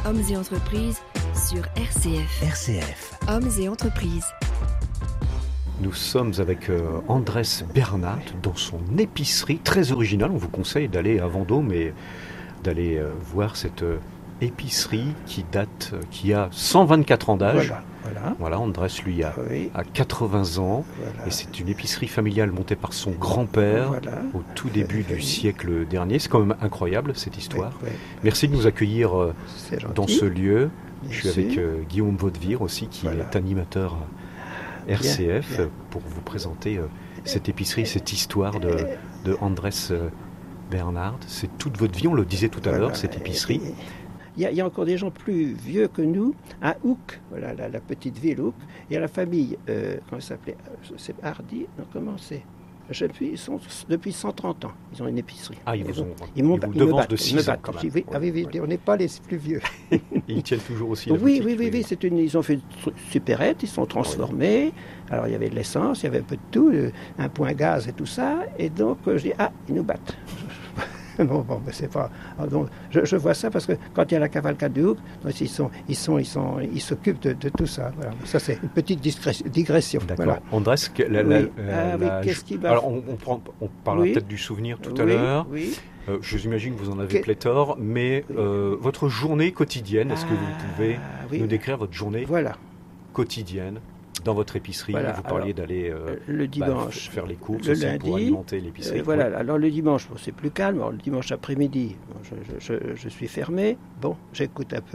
Hommes et entreprises sur RCF. RCF. Hommes et entreprises. Nous sommes avec Andrés Bernhardt dans son épicerie très originale. On vous conseille d'aller à Vendôme et d'aller voir cette épicerie qui a 124 ans d'âge. Voilà, Andrés, lui, a 80 ans. Voilà. Et c'est une épicerie familiale montée par son grand-père au tout début du siècle dernier. C'est quand même incroyable, cette histoire. Merci de nous accueillir dans ce lieu. Je suis avec Guillaume Vaudevire aussi, qui est animateur RCF, pour vous présenter cette épicerie, cette histoire de Andrés Bernhardt. C'est toute votre vie, on le disait tout à l'heure, cette épicerie. Il y a encore des gens plus vieux que nous, à Houcq, voilà, la petite ville Houcq. Il y a la famille, comment ça s'appelait, c'est Hardy, non, comment c'est ils sont depuis 130 ans, ils ont une épicerie. Ah, ils vous devancent de 6 ans quand même. Oui, on n'est pas les plus vieux. Et ils tiennent toujours aussi la boutique. Oui, ils ont fait une supérette, ils sont transformés. Alors il y avait de l'essence, il y avait un peu de tout, un point gaz et tout ça. Et donc je dis, ils nous battent. Bon, mais c'est pas. Donc, je vois ça parce que quand il y a la cavalcade de Houcq, ils s'occupent de tout ça. Voilà. Ça, c'est une petite digression. D'accord. Voilà. Andrés, qu'est-ce qui va... Alors, on parlera peut-être du souvenir tout à l'heure. Oui. Je vous imagine que vous en avez pléthore, mais votre journée quotidienne, est-ce que vous pouvez nous décrire votre journée quotidienne dans votre épicerie? Voilà, vous parliez d'aller le dimanche, faire les courses le aussi lundi, pour alimenter l'épicerie. Alors le dimanche, c'est plus calme. Alors, le dimanche après-midi, je suis fermé. Bon, j'écoute un peu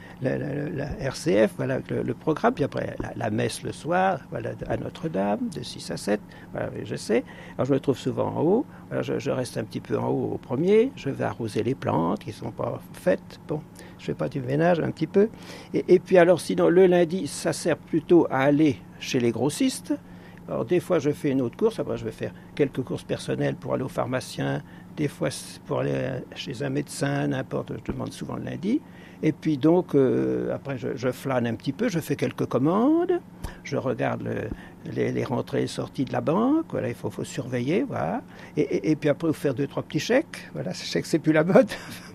la RCF, voilà le programme. Puis après, la messe le soir, voilà, à Notre-Dame, de 6 à 7. Voilà, je sais. Alors je me trouve souvent en haut. Alors, je reste un petit peu en haut au premier. Je vais arroser les plantes qui ne sont pas faites. Bon, je fais pas du ménage un petit peu. Et puis alors, sinon, le lundi, ça sert plutôt à aller chez les grossistes. Alors des fois, je fais une autre course. Après, je vais faire quelques courses personnelles pour aller au pharmacien. Des fois, pour aller chez un médecin, n'importe. Je demande souvent le lundi. Et puis donc, après, je flâne un petit peu. Je fais quelques commandes. Je regarde les rentrées et sorties de la banque. Voilà, il faut surveiller. Voilà. Et puis après, vous faire 2-3 petits chèques. Voilà, ces chèques, c'est plus la mode.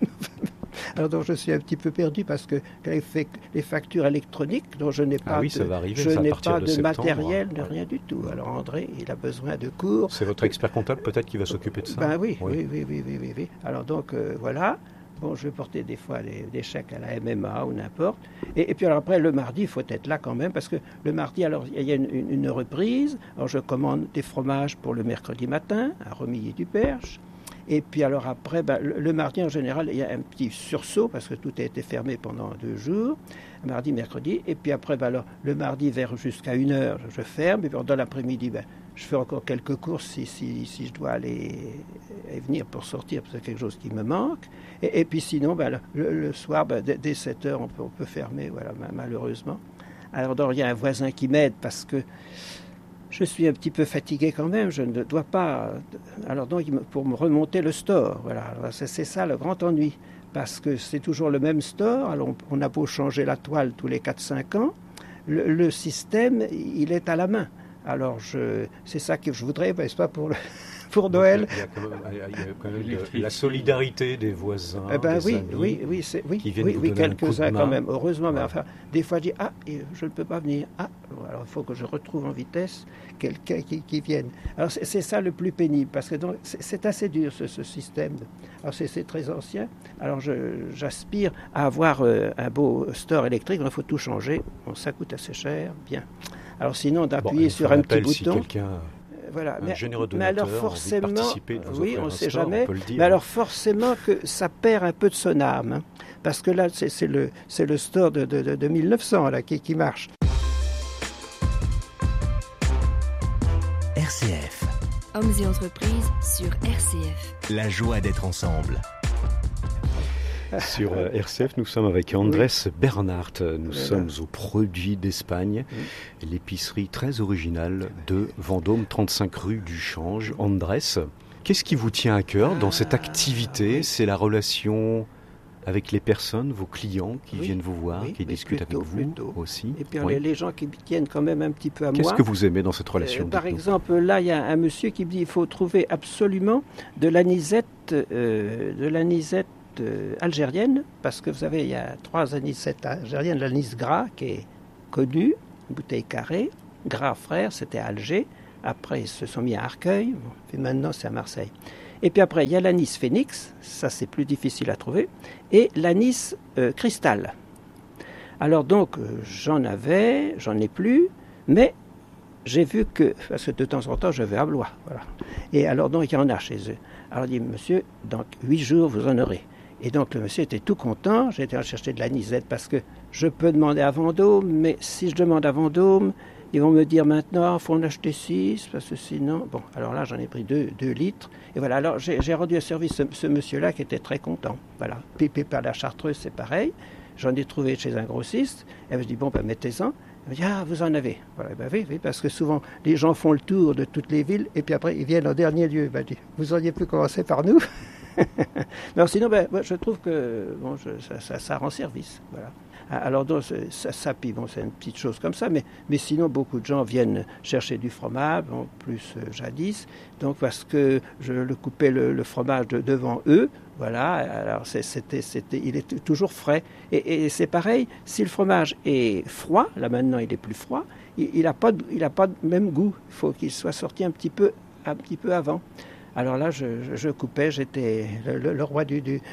Alors donc je suis un petit peu perdu parce que les factures électroniques dont je n'ai pas de matériel, de rien du tout. Alors André, il a besoin de cours. C'est votre expert comptable peut-être qui va s'occuper de ça. Oui. Alors donc voilà. Bon, je vais porter des fois des chèques à la MMA ou n'importe. Et puis alors après, le mardi, il faut être là quand même, parce que le mardi, alors il y a une reprise. Alors je commande des fromages pour le mercredi matin, à Romilly-du-Perche. Et puis alors après, le mardi en général, il y a un petit sursaut parce que tout a été fermé pendant 2 jours, mardi, mercredi. Et puis après, alors, le mardi vers jusqu'à 1h, je ferme. Et puis dans l'après-midi, je fais encore quelques courses si je dois aller et venir pour sortir, parce que c'est quelque chose qui me manque. Et puis sinon, le soir, dès 7h, on peut fermer, voilà, malheureusement. Alors donc, il y a un voisin qui m'aide parce que je suis un petit peu fatigué quand même, je ne dois pas... Alors donc, pour me remonter le store, voilà. Alors, c'est ça le grand ennui, parce que c'est toujours le même store, alors on a beau changer la toile tous les 4-5 ans, le système, il est à la main. Alors, c'est ça que je voudrais, n'est-ce pas, pour Noël. Il y a quand même la solidarité des voisins, des amis, qui viennent vous donner quelques-uns un coup de main. Quand même, heureusement. Mais enfin, des fois, je dis, je ne peux pas venir. Alors il faut que je retrouve en vitesse quelqu'un qui vienne. Alors c'est ça le plus pénible, parce que donc, c'est assez dur ce système. Alors c'est très ancien. Alors j'aspire à avoir un beau store électrique. Il faut tout changer. Bon, ça coûte assez cher. Bien. Alors sinon, d'appuyer sur un petit bouton. Voilà. Un généreux donateur, mais alors forcément, envie de participer, de vous on ne sait store, jamais. On peut le dire. Mais alors forcément que ça perd un peu de son âme, hein, parce que là c'est le store de 1900 là qui marche. RCF. Hommes et entreprises sur RCF. La joie d'être ensemble. Sur RCF, nous sommes avec Andrés Bernhardt. Nous sommes au Produit d'Espagne, l'épicerie très originale de Vendôme, 35 rue du Change. Andrés, qu'est-ce qui vous tient à cœur dans cette activité? C'est la relation avec les personnes, vos clients qui viennent vous voir, qui discutent avec vous aussi. Et puis les gens qui tiennent quand même un petit peu à moi. Qu'est-ce que vous aimez dans cette relation? Par exemple, là, il y a un monsieur qui me dit qu'il faut trouver absolument de l'anisette algérienne, parce que vous savez, il y a 3 anisettes algériennes, l'anis gras qui est connu, une bouteille carrée, Gras frère, c'était à Alger, après ils se sont mis à Arcueil, et maintenant c'est à Marseille. Et puis après, il y a l'anis phénix, ça c'est plus difficile à trouver, et l'anis cristal. Alors donc, j'en ai plus, mais j'ai vu que, parce que de temps en temps, je vais à Blois, voilà. Et alors donc, il y en a chez eux. Alors il dit, monsieur, dans 8 jours, vous en aurez. Et donc le monsieur était tout content, j'ai été chercher de l'anisette, parce que je peux demander à Vendôme, mais si je demande à Vendôme, ils vont me dire maintenant, il faut en acheter 6, parce que sinon... Bon, alors là, j'en ai pris 2 litres. Et voilà, alors j'ai rendu un service ce monsieur-là qui était très content. Voilà, Pépé par la Chartreuse, c'est pareil. J'en ai trouvé chez un grossiste. Et je dis, bon, ben mettez-en. Il me dit, ah, vous en avez. Voilà, ben oui, parce que souvent, les gens font le tour de toutes les villes, et puis après, ils viennent en dernier lieu. Ben, dit, vous auriez pu commencer par nous. Alors sinon, ben, je trouve que bon, ça rend service. Voilà. Alors donc, ça puis bon, c'est une petite chose comme ça, mais sinon beaucoup de gens viennent chercher du fromage, bon, plus jadis, donc parce que je le coupais le fromage devant eux, voilà, alors il est toujours frais, et c'est pareil, si le fromage est froid, là maintenant il est plus froid, il n'a pas de même goût, il faut qu'il soit sorti un petit peu avant. Alors là, je coupais, j'étais le roi du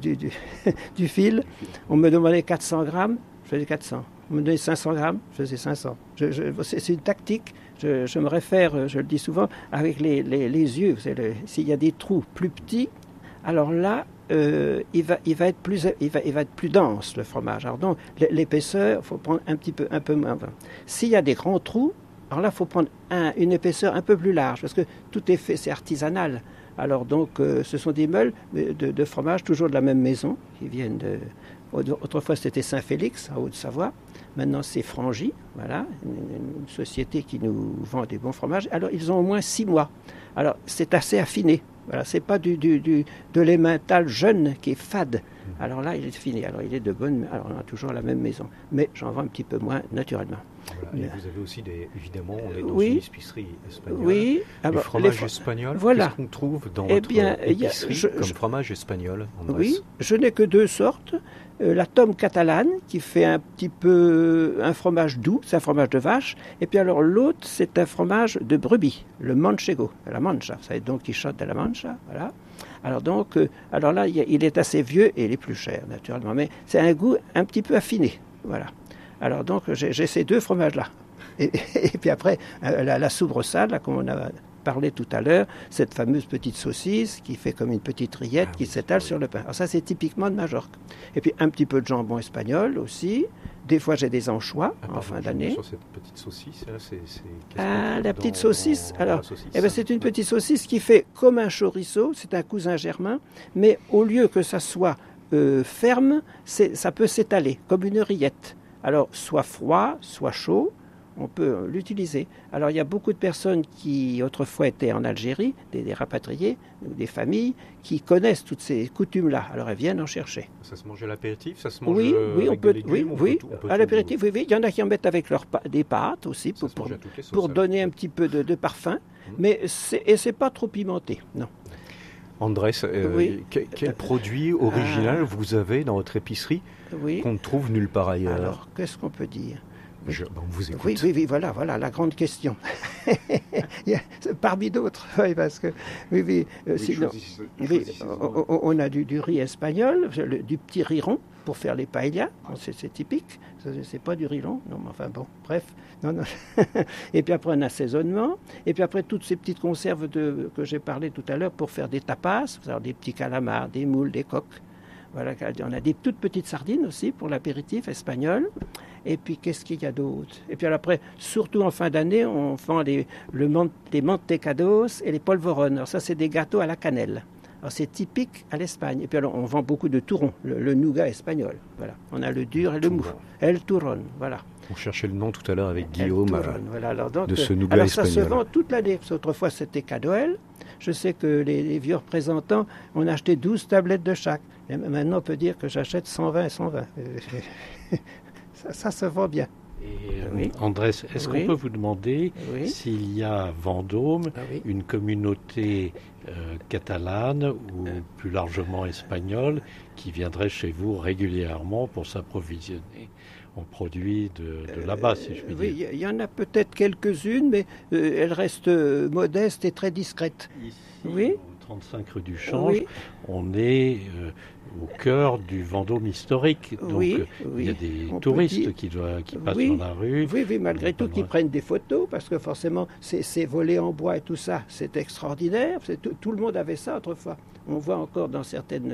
fil. On me demandait 400 grammes, je faisais 400. On me donnait 500 grammes, je faisais 500. C'est une tactique, je me réfère, je le dis souvent, avec les yeux. S'il y a des trous plus petits, alors là, il va être plus dense, le fromage. Alors donc, l'épaisseur, il faut prendre un peu moins. S'il y a des grands trous, alors là, il faut prendre une épaisseur un peu plus large, parce que tout est fait, c'est artisanal. Alors donc, ce sont des meules de fromage, toujours de la même maison, qui viennent de... Autrefois, c'était Saint-Félix, en Haute-Savoie. Maintenant, c'est Frangy, voilà, une société qui nous vend des bons fromages. Alors, ils ont au moins 6 mois. Alors, c'est assez affiné. Voilà, c'est pas de l'emmental jeune qui est fade. Alors là, il est fini. Alors, il est de bonne... Alors, on a toujours la même maison. Mais j'en vends un petit peu moins, naturellement. Voilà. Et vous avez aussi, évidemment, on est dans oui, une épicerie espagnole. Oui. Alors, les fromages espagnols, voilà. Qu'est-ce qu'on trouve dans votre épicerie comme fromage espagnol, Andrés? Oui, je n'ai que 2 sortes. La tome catalane, qui fait un petit peu un fromage doux, c'est un fromage de vache. Et puis alors l'autre, c'est un fromage de brebis, le manchego, la mancha. Vous savez, Don Quichotte de la Mancha, voilà. Alors donc, alors là, il est assez vieux et il est plus cher, naturellement. Mais c'est un goût un petit peu affiné, voilà. Alors donc, j'ai ces 2 fromages-là. Et puis après, la soubresalade, là, comme on a parlé tout à l'heure, cette fameuse petite saucisse qui fait comme une petite rillette qui s'étale sur le pain. Alors ça, c'est typiquement de Majorque. Et puis un petit peu de jambon espagnol aussi. Des fois, j'ai des anchois en fin d'année. Sur cette petite saucisse, la petite saucisse. Alors, c'est une petite saucisse qui fait comme un chorizo. C'est un cousin germain, mais au lieu que ça soit ferme, ça peut s'étaler comme une rillette. Alors, soit froid, soit chaud, on peut l'utiliser. Alors, il y a beaucoup de personnes qui, autrefois, étaient en Algérie, des rapatriés, des familles, qui connaissent toutes ces coutumes-là. Alors, elles viennent en chercher. Ça se mange à l'apéritif? Ça se mange oui, avec des légumes? Oui, à l'apéritif, oui. Il y en a qui en mettent avec des pâtes aussi, pour donner un petit peu de parfum. Mais c'est pas trop pimenté, non. Andrés, quel produit original vous avez dans votre épicerie qu'on ne trouve nulle part ailleurs? Alors, qu'est-ce qu'on peut dire? On vous écoute. Oui, voilà la grande question. Parmi d'autres, parce que sinon, on a du riz espagnol, du petit riz rond pour faire les paellas. C'est typique. C'est pas du riz long, non, mais enfin bon, bref. Non. Et puis après un assaisonnement. Et puis après toutes ces petites conserves que j'ai parlé tout à l'heure pour faire des tapas, des petits calamars, des moules, des coques. Voilà, on a des toutes petites sardines aussi pour l'apéritif espagnol. Et puis, qu'est-ce qu'il y a d'autre? Et puis après, surtout en fin d'année, on vend les mantecados et les polvorones. Alors ça, c'est des gâteaux à la cannelle. Alors c'est typique à l'Espagne. Et puis alors, on vend beaucoup de turrons, le nougat espagnol. Voilà. On a le dur et le mou. El turrón, voilà. On cherchait le nom tout à l'heure avec Guillaume voilà. Alors donc, de ce nougat espagnol. Ça se vend toute l'année. Autrefois, c'était Cadoel. Je sais que les vieux représentants, on achetait 12 tablettes de chaque. Et maintenant, on peut dire que j'achète 120 et 120. Ça se vend bien. Et, Andrés, est-ce qu'on peut vous demander s'il y a à Vendôme une communauté catalane ou plus largement espagnole qui viendrait chez vous régulièrement pour s'approvisionner en produits de là-bas, si je puis dire? Oui, il y en a peut-être quelques-unes, mais elles restent modestes et très discrètes. Ici, oui. au 35 rue du Change, on est au cœur du Vendôme historique. Donc, il y a des touristes qui passent dans la rue. Oui, malgré tout, qui prennent des photos, parce que forcément, ces volets en bois et tout ça, c'est extraordinaire. Tout le monde avait ça autrefois. On voit encore dans certaines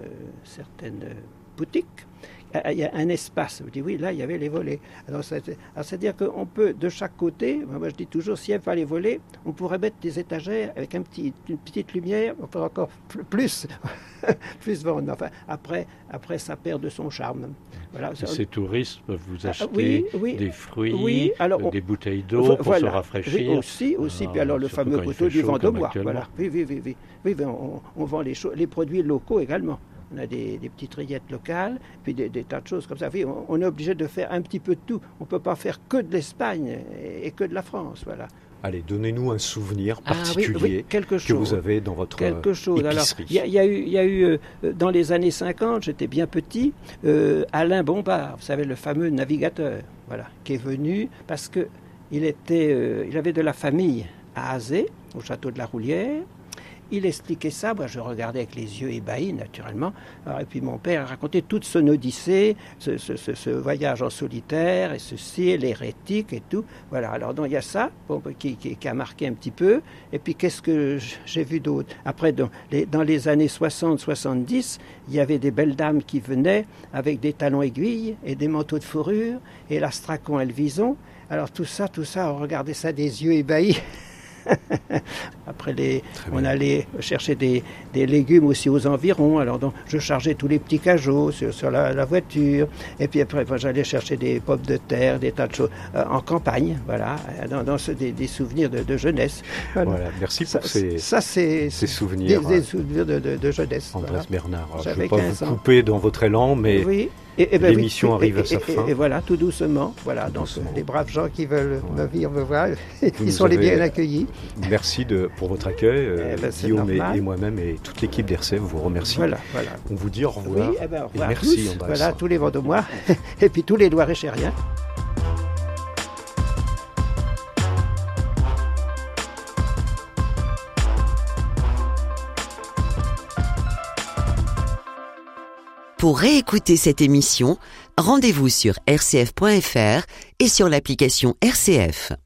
boutiques, il y a un espace. Je dis oui, là, il y avait les volets. Alors, c'est-à-dire qu'on peut, de chaque côté, moi je dis toujours, s'il n'y avait pas les volets, on pourrait mettre des étagères avec une petite lumière, on peut encore plus vendre. Enfin, après, ça perd de son charme. Voilà. Ces touristes peuvent vous acheter des fruits, des bouteilles d'eau pour se rafraîchir. Oui, aussi. Puis alors, le fameux couteau du Vendômois. Voilà. Oui, on vend les produits locaux également. On a des petites rillettes locales, puis des tas de choses comme ça. Oui, on est obligé de faire un petit peu de tout. On ne peut pas faire que de l'Espagne et que de la France. Voilà. Allez, donnez-nous un souvenir particulier que vous avez dans votre épicerie. Alors, il y a eu dans les années 50, j'étais bien petit, Alain Bombard, vous savez, le fameux navigateur, voilà, qui est venu parce qu'il avait de la famille à Azé, au château de la Roulière. Il expliquait ça, moi je regardais avec les yeux ébahis naturellement. Alors, et puis mon père racontait toute son odyssée, ce voyage en solitaire, et ceci, l'hérétique et tout. Voilà, alors donc il y a ça qui a marqué un petit peu. Et puis qu'est-ce que j'ai vu d'autre? Après, dans les années 60-70, il y avait des belles dames qui venaient avec des talons aiguilles et des manteaux de fourrure, et l'astracon et le vison. Alors tout ça, on regardait ça des yeux ébahis. Après, on allait chercher des légumes aussi aux environs. Alors donc, je chargeais tous les petits cajots sur la voiture. Et puis après, j'allais chercher des pommes de terre, des tas de choses en campagne. Voilà, dans des souvenirs de jeunesse. Voilà, merci pour ces souvenirs. Des souvenirs de jeunesse. Andrés Bernard. Je ne vais pas vous couper dans votre élan, mais l'émission arrive à sa fin. Et voilà, tout doucement. Voilà, donc les braves gens qui veulent venir me voir, ils sont les bien accueillis. Merci pour votre accueil. Guillaume et moi-même et toute l'équipe d'RCF vous remercie. Voilà. On vous dit au revoir. Oui, au revoir. Merci, Andrés. Voilà, tous les Vendômois et puis tous les Loiret-Chériens. Pour réécouter cette émission, rendez-vous sur rcf.fr et sur l'application RCF.